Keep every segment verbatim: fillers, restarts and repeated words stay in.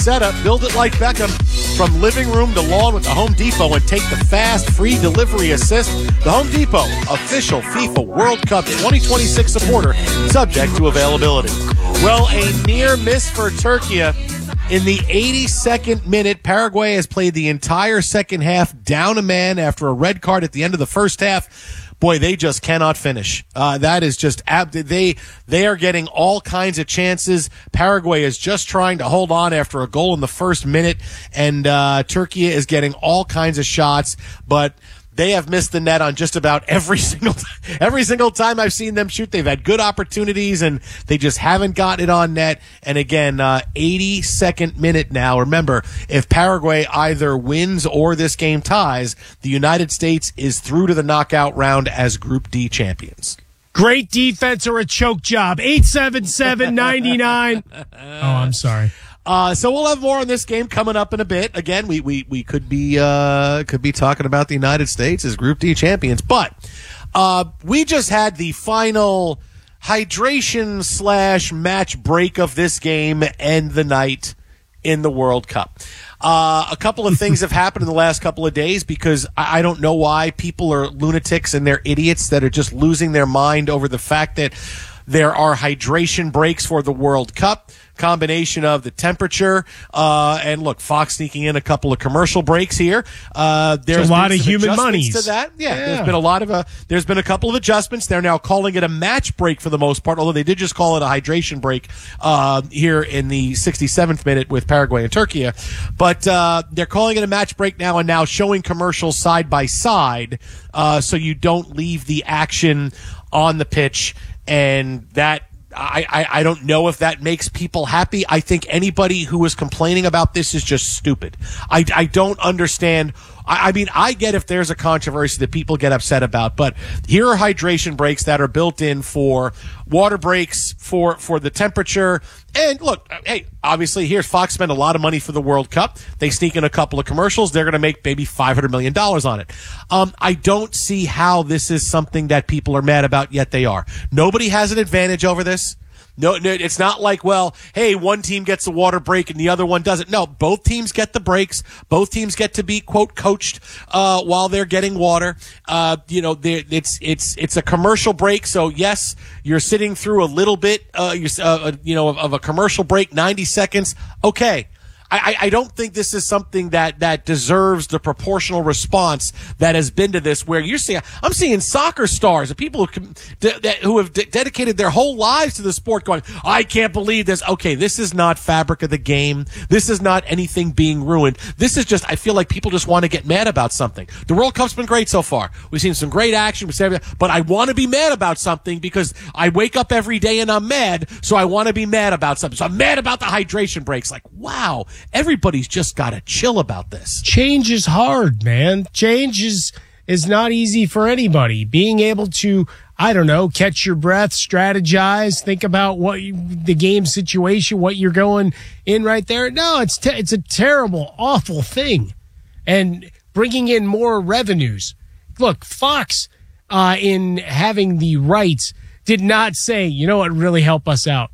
Setup, build it like Beckham. From living room to lawn with the Home Depot and take the fast, free delivery assist. The Home Depot, official FIFA World Cup twenty twenty-six supporter, subject to availability. Well, a near miss for Turkey. In the eighty-second minute, Paraguay has played the entire second half down a man after a red card at the end of the first half. Boy, they just cannot finish. Uh, that is just ab- they they are getting all kinds of chances. Paraguay is just trying to hold on after a goal in the first minute, and uh, Turkey is getting all kinds of shots, but they have missed the net on just about every single every single time I've seen them shoot. They've had good opportunities, and they just haven't gotten it on net. And again, uh, eighty-second minute now. Remember, if Paraguay either wins or this game ties, the United States is through to the knockout round as Group D champions. Great defense or a choke job. eight seven seven, nine nine. Oh, I'm sorry. Uh, so we'll have more on this game coming up in a bit. Again, we we, we could be uh, could be talking about the United States as Group D champions, but uh, we just had the final hydration slash match break of this game and the night in the World Cup. Uh, a couple of things have happened in the last couple of days because I, I don't know why people are lunatics and they're idiots that are just losing their mind over the fact that there are hydration breaks for the World Cup. Combination of the temperature uh, and look, Fox sneaking in a couple of commercial breaks here. Uh, there's a lot been of some human money to that. Yeah, yeah, there's been a lot of uh, there's been a couple of adjustments. They're now calling it a match break for the most part, although they did just call it a hydration break uh, here in the sixty-seventh minute with Paraguay and Turkey. But uh, they're calling it a match break now, and now showing commercials side by side, uh, so you don't leave the action on the pitch, and that. I, I, I don't know if that makes people happy. I think anybody who is complaining about this is just stupid. I, I don't understand. I, I mean, I get if there's a controversy that people get upset about, but here are hydration breaks that are built in for water breaks, for, for the temperature. And look, hey, obviously here's Fox spent a lot of money for the World Cup. They sneak in a couple of commercials. They're going to make maybe five hundred million dollars on it. Um, I don't see how this is something that people are mad about, yet they are. Nobody has an advantage over this. No, no, it's not like, well, hey, one team gets a water break and the other one doesn't. No, both teams get the breaks. Both teams get to be, quote, coached uh, while they're getting water. Uh, you know, it's it's it's a commercial break, so yes, you're sitting through a little bit, uh, you're, uh, you know, of, of a commercial break, ninety seconds. Okay. I, I don't think this is something that, that deserves the proportional response that has been to this, where you're seeing, I'm seeing soccer stars and people who, who have de- dedicated their whole lives to the sport going, I can't believe this. Okay, this is not fabric of the game. This is not anything being ruined. This is just, I feel like people just want to get mad about something. The World Cup's been great so far. We've seen some great action, but I want to be mad about something because I wake up every day and I'm mad, so I want to be mad about something. So I'm mad about the hydration breaks. Like, wow. Everybody's just got to chill about this. Change is hard, man. Change is, is not easy for anybody. Being able to, I don't know, catch your breath, strategize, think about what you, the game situation, what you're going in right there. No, it's te- it's a terrible, awful thing. And bringing in more revenues. Look, Fox, uh, in having the rights, did not say, you know what, really help us out.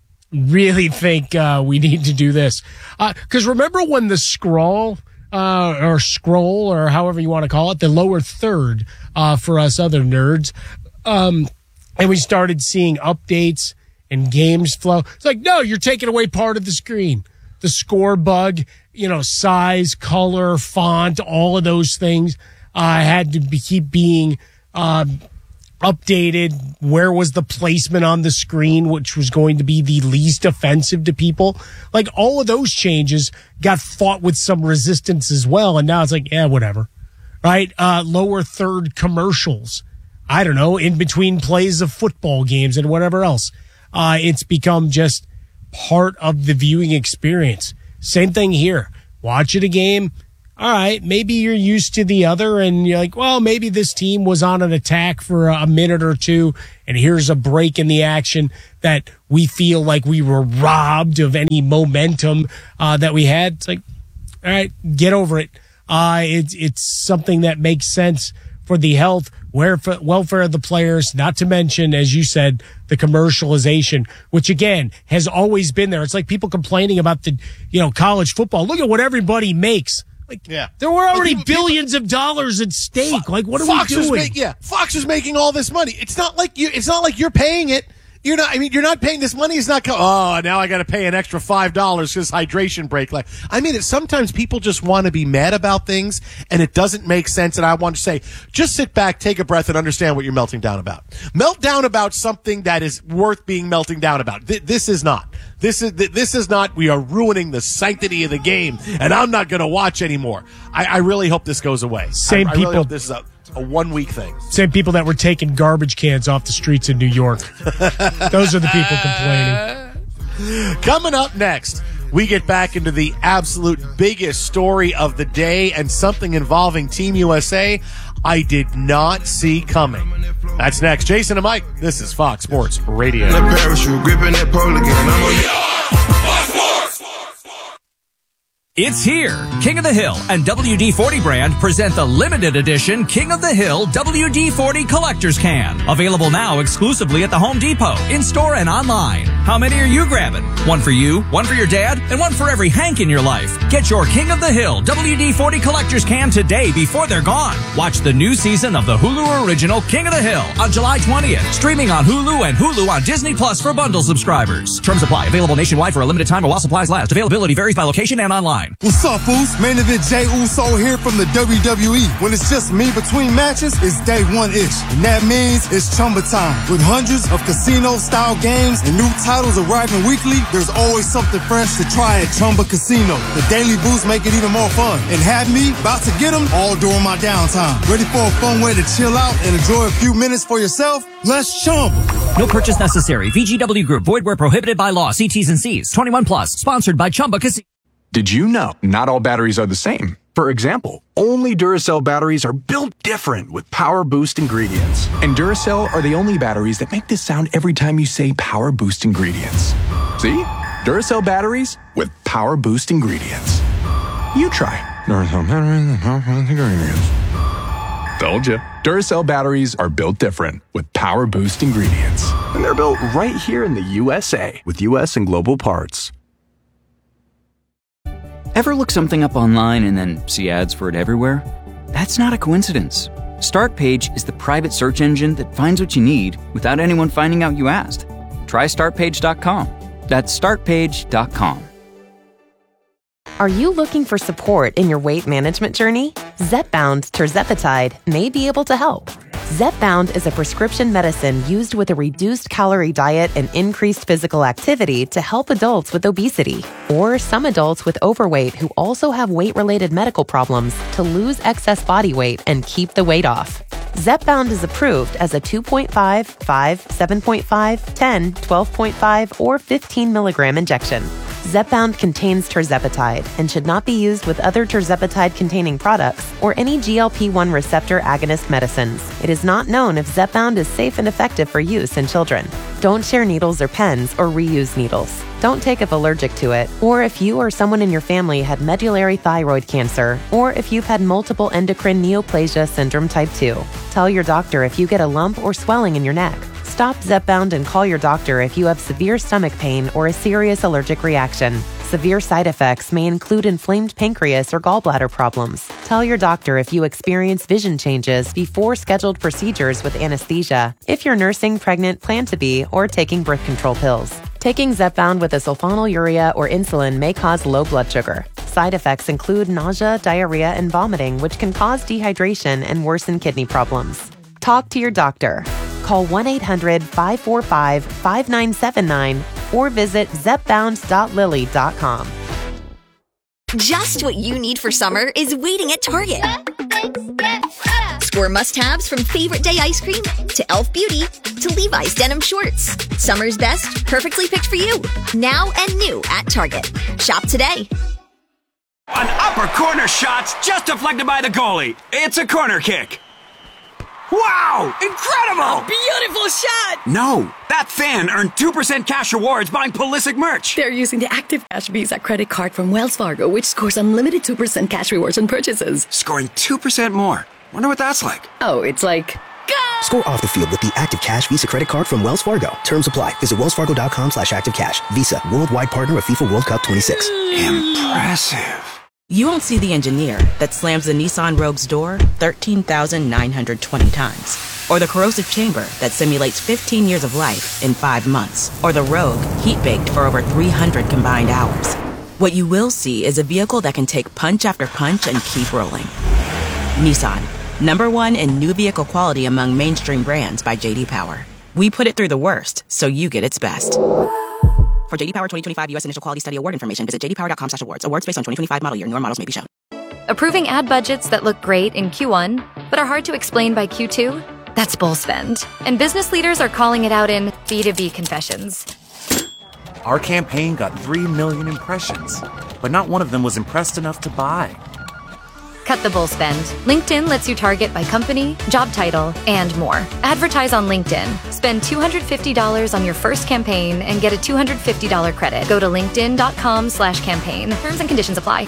Really think uh, we need to do this. Because uh, remember when the scroll uh, or scroll or however you want to call it, the lower third uh, for us other nerds, um, and we started seeing updates and games flow. It's like, no, you're taking away part of the screen. The score bug, you know, size, color, font, all of those things uh, had to be, keep being uh, updated. Where was the placement on the screen, which was going to be the least offensive to people? Like, all of those changes got fought with some resistance as well. And now it's like, yeah, whatever. Right? Uh, lower third commercials. I don't know, in between plays of football games and whatever else. Uh, it's become just part of the viewing experience. Same thing here. Watch it a game. All right, maybe you're used to the other and you're like, well, maybe this team was on an attack for a minute or two and here's a break in the action that we feel like we were robbed of any momentum uh, that we had. It's like, all right, get over it. Uh, it's, it's something that makes sense for the health, welfare of the players, not to mention, as you said, the commercialization, which again has always been there. It's like people complaining about the, you know, college football. Look at what everybody makes. Like, yeah. There were already people, billions people, of dollars at stake. Fo- like, what are Fox we doing? Make, yeah, Fox is making all this money. It's not like you. It's not like you're paying it. You're not. I mean, you're not paying. This money is not. Co- oh, now I got to pay an extra five dollars because hydration break. Like, I mean, it. Sometimes people just want to be mad about things, and it doesn't make sense. And I want to say, just sit back, take a breath, and understand what you're melting down about. Melt down about something that is worth being melting down about. Th- this is not. This is this is not. We are ruining the sanctity of the game, and I'm not going to watch anymore. I, I really hope this goes away. Same I, I people. Really hope this is a. A one-week thing. Same people that were taking garbage cans off the streets in New York. Those are the people complaining. Coming up next, we get back into the absolute biggest story of the day and something involving Team U S A I did not see coming. That's next. Jason and Mike, this is Fox Sports Radio. It's here. King of the Hill and W D forty brand present the limited edition King of the Hill W D forty Collector's Can. Available now exclusively at the Home Depot, in-store and online. How many are you grabbing? One for you, one for your dad, and one for every Hank in your life. Get your King of the Hill W D forty Collector's Can today before they're gone. Watch the new season of the Hulu original King of the Hill on July twentieth. Streaming on Hulu and Hulu on Disney Plus for bundle subscribers. Terms apply. Available nationwide for a limited time while supplies last. Availability varies by location and online. What's up, Foos? Main event Jey Uso here from the W W E. When it's just me between matches, it's day one-ish. And that means it's Chumba time. With hundreds of casino-style games and new titles arriving weekly, there's always something fresh to try at Chumba Casino. The daily boosts make it even more fun. And have me about to get them all during my downtime. Ready for a fun way to chill out and enjoy a few minutes for yourself? Let's Chumba. No purchase necessary. V G W Group. Void where prohibited by law. See T's and C's. twenty-one plus. Sponsored by Chumba Casino. Did you know not all batteries are the same? For example, only Duracell batteries are built different with Power Boost ingredients. And Duracell are the only batteries that make this sound every time you say Power Boost ingredients. See? Duracell batteries with Power Boost ingredients. You try. Duracell batteries with Power Boost ingredients. Told you. Duracell batteries are built different with Power Boost ingredients. And they're built right here in the U S A with U S and global parts. Ever look something up online and then see ads for it everywhere? That's not a coincidence. Startpage is the private search engine that finds what you need without anyone finding out you asked. Try start page dot com. That's start page dot com. Are you looking for support in your weight management journey? Zepbound tirzepatide may be able to help. Zepbound is a prescription medicine used with a reduced calorie diet and increased physical activity to help adults with obesity or some adults with overweight who also have weight-related medical problems to lose excess body weight and keep the weight off. Zepbound is approved as a two point five, five, seven point five, ten, twelve point five, or fifteen milligram injection. Zepbound contains tirzepatide and should not be used with other tirzepatide-containing products or any G L P one receptor agonist medicines. It is not known if Zepbound is safe and effective for use in children. Don't share needles or pens or reuse needles. Don't take if allergic to it, or if you or someone in your family had medullary thyroid cancer, or if you've had multiple endocrine neoplasia syndrome type two. Tell your doctor if you get a lump or swelling in your neck. Stop Zepbound and call your doctor if you have severe stomach pain or a serious allergic reaction. Severe side effects may include inflamed pancreas or gallbladder problems. Tell your doctor if you experience vision changes before scheduled procedures with anesthesia, if you're nursing, pregnant, plan to be, or taking birth control pills. Taking Zepbound with a sulfonylurea or insulin may cause low blood sugar. Side effects include nausea, diarrhea, and vomiting, which can cause dehydration and worsen kidney problems. Talk to your doctor. Call one eight hundred, five four five, five nine seven nine or visit zepbound dot lilly dot com. Just what you need for summer is waiting at Target. Score must-haves from Favorite Day ice cream to e l f Beauty to Levi's denim shorts. Summer's best, perfectly picked for you. Now and new at Target. Shop today. An upper corner shot's just deflected by the goalie. It's a corner kick. Wow! Incredible! Beautiful shot! No, that fan earned two percent cash rewards buying Pulisic merch. They're using the Active Cash Visa credit card from Wells Fargo, which scores unlimited two percent cash rewards on purchases. Scoring two percent more. Wonder what that's like. Oh, it's like... Score off the field with the Active Cash Visa credit card from Wells Fargo. Terms apply. Visit wellsfargo.com slash active cash. Visa, worldwide partner of FIFA World Cup twenty-six. Impressive. You won't see the engineer that slams the Nissan Rogue's door thirteen thousand nine hundred twenty times. Or the corrosive chamber that simulates fifteen years of life in five months. Or the Rogue heat-baked for over three hundred combined hours. What you will see is a vehicle that can take punch after punch and keep rolling. Nissan. Number one in new vehicle quality among mainstream brands by J D Power. We put it through the worst, so you get its best. For J D Power twenty twenty-five U S Initial Quality Study Award information, visit j d power dot com slash awards. Awards based on twenty twenty-five model year. Newer models may be shown. Approving ad budgets that look great in Q one, but are hard to explain by Q two? That's bull spend. And business leaders are calling it out in B two B confessions. Our campaign got three million impressions, but not one of them was impressed enough to buy. Cut the bull spend. LinkedIn lets you target by company, job title, and more. Advertise on LinkedIn. Spend two hundred fifty dollars on your first campaign and get a two hundred fifty dollars credit. Go to linkedin.com slash campaign. Terms and conditions apply.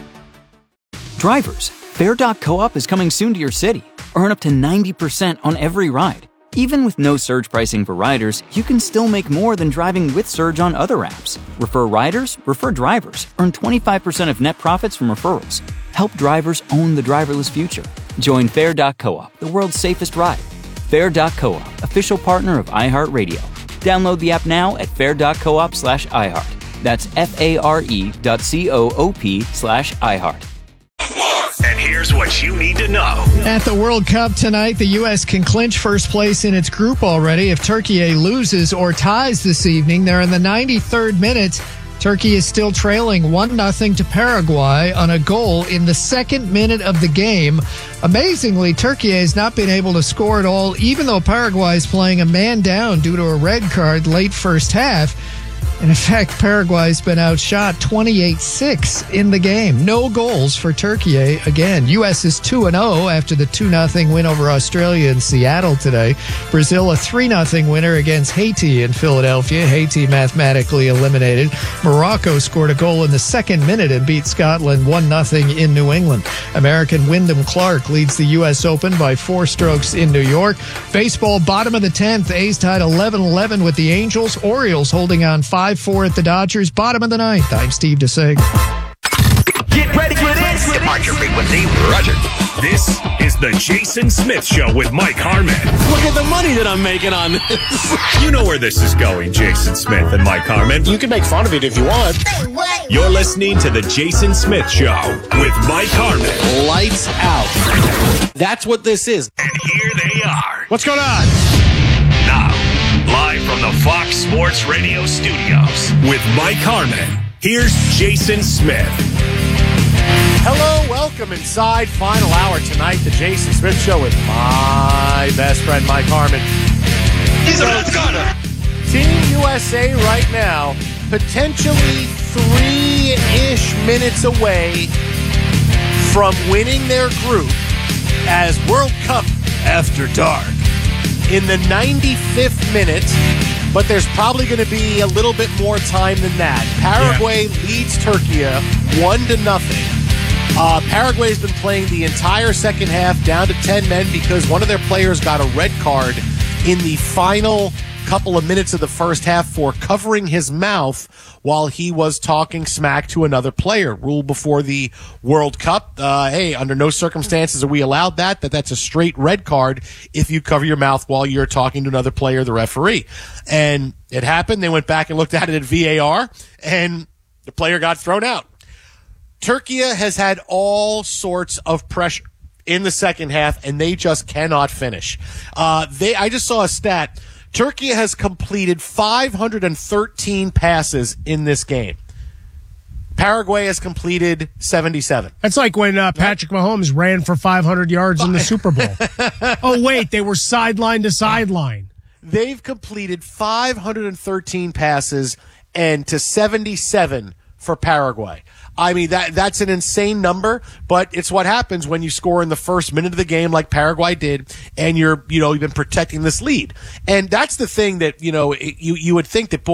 Drivers, Fair dot coop is coming soon to your city. Earn up to ninety percent on every ride. Even with no surge pricing for riders, you can still make more than driving with Surge on other apps. Refer riders, refer drivers. Earn twenty-five percent of net profits from referrals. Help drivers own the driverless future. Join Fair dot coop, the world's safest ride. Fair dot coop, official partner of iHeartRadio. Download the app now at fair dot coop slash iHeart. That's F-A-R-E dot C-O-O-P slash iHeart. And here's what you need to know. At the World Cup tonight, the U S can clinch first place in its group already. If Turkey loses or ties this evening, they're in the ninety-third minute. Turkey is still trailing one nothing to Paraguay on a goal in the second minute of the game. Amazingly, Turkey has not been able to score at all, even though Paraguay is playing a man down due to a red card late first half. And in fact, Paraguay's been outshot twenty-eight six in the game. No goals for Turkey again. U S is two and oh after the two nothing win over Australia in Seattle today. Brazil a three nothing winner against Haiti in Philadelphia. Haiti mathematically eliminated. Morocco scored a goal in the second minute and beat Scotland one nothing in New England. American Wyndham Clark leads the U S Open by four strokes in New York. Baseball, bottom of the tenth. A's tied eleven eleven with the Angels. Orioles holding on five four at the Dodgers. Bottom of the ninth. I'm Steve DeSeg. Get ready for this. Depart your frequency. Roger. This is the Jason Smith Show with Mike Harmon. Look at the money that I'm making on this. You know where this is going, Jason Smith and Mike Harmon. You can make fun of it if you want. You're listening to the Jason Smith Show with Mike Harmon. Lights out. That's what this is. And here they are. What's going on? Now, live from the Fox Sports Radio studios with Mike Harmon. Here's Jason Smith. Hello, welcome inside final hour tonight, the Jason Smith Show with my best friend Mike Harmon. He's a red gunner. Team U S A right now, potentially three-ish minutes away from winning their group as World Cup After Dark. In the ninety-fifth minute, but there's probably going to be a little bit more time than that. Paraguay yeah. leads Turkey one to nothing. Uh, Paraguay's been playing the entire second half down to ten men because one of their players got a red card in the final couple of minutes of the first half for covering his mouth while he was talking smack to another player. Rule before the World Cup. Uh, hey, under no circumstances are we allowed that, that that's a straight red card if you cover your mouth while you're talking to another player, the referee. And it happened. They went back and looked at it at V A R, and the player got thrown out. Turkey has had all sorts of pressure in the second half, and they just cannot finish. Uh, they, I just saw a stat. Turkey has completed five hundred thirteen passes in this game. Paraguay has completed seventy-seven. That's like when uh, Patrick Mahomes ran for five hundred yards in the Super Bowl. Oh, wait, they were sideline to sideline. They've completed five hundred thirteen passes and to seventy-seven for Paraguay. I mean, that that's an insane number, but it's what happens when you score in the first minute of the game like Paraguay did, and you're, you know, you've been protecting this lead. And that's the thing that, you know, it, you, you would think that, boy,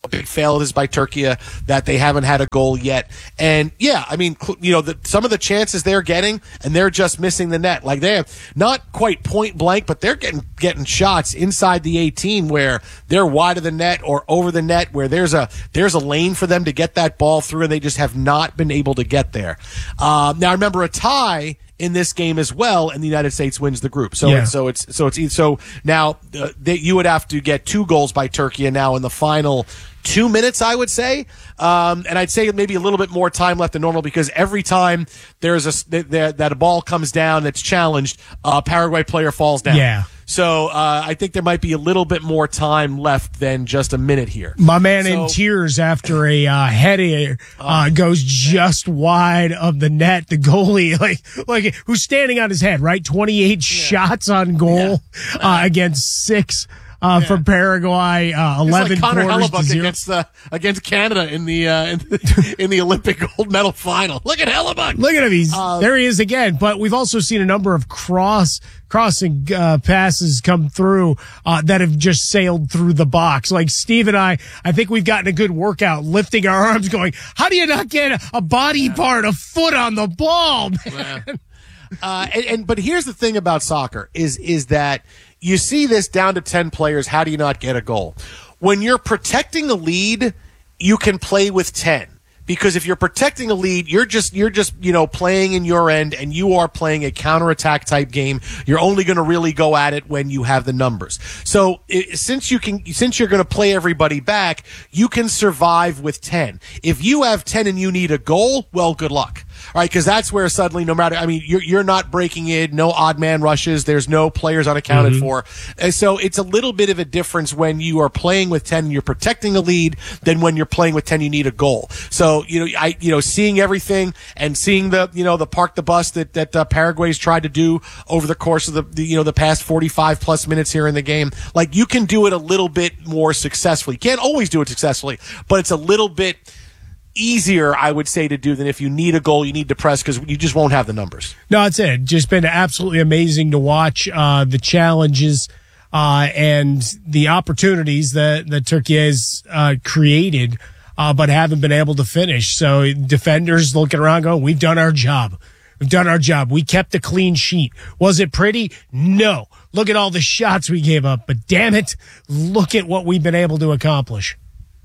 a big fail it is by Turkey that they haven't had a goal yet. And yeah, I mean, you know, the, some of the chances they're getting, and they're just missing the net. Like they're not quite point blank, but they're getting getting shots inside the eighteen where they're wide of the net or over the net, where there's a there's a lane for them to get that ball through, and they just have not been able to get there. Uh, now, remember a tie in this game as well, and the United States wins the group. So, Yeah. it's, so it's so it's so now uh, they, you would have to get two goals by Turkey, and now in the final two minutes, I would say, um, and I'd say maybe a little bit more time left than normal because every time there's a that, that a ball comes down that's challenged, a Paraguay player falls down. Yeah. So uh, I think there might be a little bit more time left than just a minute here. My man So- in tears after a uh, header uh, goes just wide of the net. The goalie, like, like who's standing on his head, right? twenty-eight shots on goal uh, against six uh, for Paraguay. Uh, It's Eleven like Connor quarters to Hellebuck zero. against uh, against Canada in the uh, in, the, in the Olympic gold medal final. Look at Hellebuck. Look at him. He's Uh, there. He is again. But we've also seen a number of cross crossing uh, passes come through uh, that have just sailed through the box. Like Steve and I, I think we've gotten a good workout lifting our arms, going, "How do you not get a body part, a foot on the ball, man?" Uh, and, and but here's the thing about soccer is is that you see this down to ten players. How do you not get a goal? When you're protecting a lead, you can play with ten. Because if you're protecting a lead, you're just you're just you know playing in your end, and you are playing a counterattack type game. You're only going to really go at it when you have the numbers. So it, since you can, since you're going to play everybody back, you can survive with ten. If you have ten and you need a goal, well, good luck. All right, because that's where suddenly, no matter, I mean, you're you're not breaking in, no odd man rushes, there's no players unaccounted Mhm. for, and so it's a little bit of a difference when you are playing with ten and you're protecting a lead than when you're playing with ten you need a goal. So you know, I you know, seeing everything and seeing the you know the park the bus that that uh, Paraguay's tried to do over the course of the, the you know the past forty-five plus minutes here in the game, like you can do it a little bit more successfully. You can't always do it successfully, but it's a little bit easier, I would say, to do than if you need a goal, you need to press because you just won't have the numbers. No, that's it. Just been absolutely amazing to watch uh, the challenges uh, and the opportunities that, that Turkey has uh, created, uh, but haven't been able to finish. So defenders looking around going, we've done our job. We've done our job. We kept a clean sheet. Was it pretty? No. Look at all the shots we gave up, but damn it, look at what we've been able to accomplish.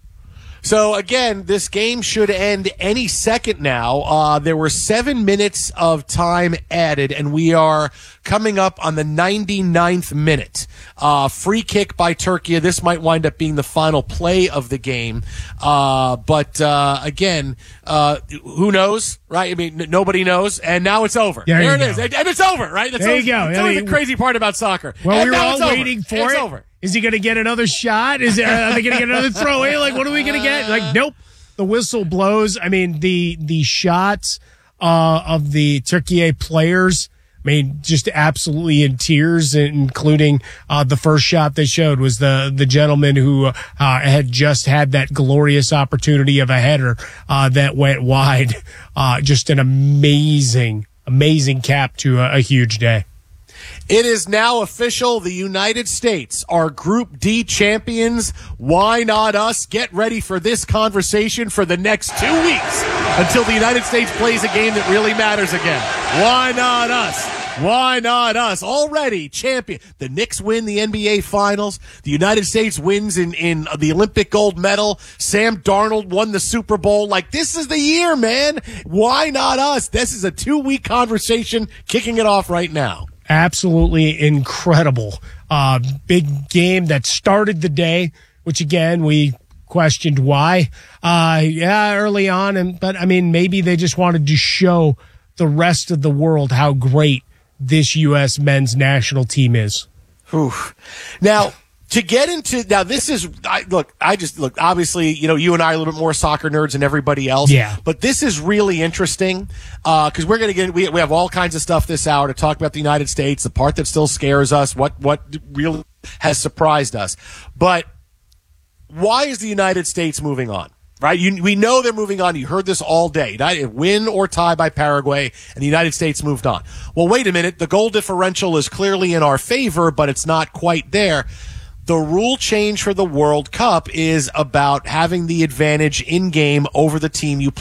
So again, this game should end any second now. Uh, there were seven minutes of time added, and we are coming up on the ninety-ninth minute. Uh, free kick by Turkey. This might wind up being the final play of the game. Uh, but, uh, again, uh, who knows, right? I mean, n- nobody knows. And now it's over. There there you it is. go. And, and it's over, right? That's There always, you go. That's I always mean, the crazy part about soccer. Well, And we were now all it's over. waiting for It's it. over. Is he going to get another shot? Is it, are they going to get another throw in? Like, what are we going to get? Like, nope. The whistle blows. I mean, the the shots uh, of the Turkey players, I mean, just absolutely in tears, including uh, the first shot they showed was the the gentleman who uh, had just had that glorious opportunity of a header uh, that went wide. Uh, just an amazing, amazing cap to a, a huge day. It is now official. The United States are Group D champions. Why not us? Get ready for this conversation for the next two weeks until the United States plays a game that really matters again. Why not us? Why not us? Already champion. The Knicks win the N B A Finals. The United States wins in, in the Olympic gold medal. Sam Darnold won the Super Bowl. Like, this is the year, man. Why not us? This is a two-week conversation kicking it off right now. Absolutely incredible. Uh, big game that started the day, which again, we questioned why. Uh, yeah, early on. And, but I mean, maybe they just wanted to show the rest of the world how great this U S men's national team is. Whew. Now, to get into, now this is, I, look, I just, look, obviously, you know, you and I are a little bit more soccer nerds than everybody else. Yeah. But this is really interesting, uh, cause we're going to get, we, we have all kinds of stuff this hour to talk about the United States, the part that still scares us, what, what really has surprised us. But why is the United States moving on? Right? You, we know they're moving on. You heard this all day. United, win or tie by Paraguay, and the United States moved on. Well, wait a minute. The goal differential is clearly in our favor, but it's not quite there. the rule change for the World Cup is about having the advantage in game over the team you play.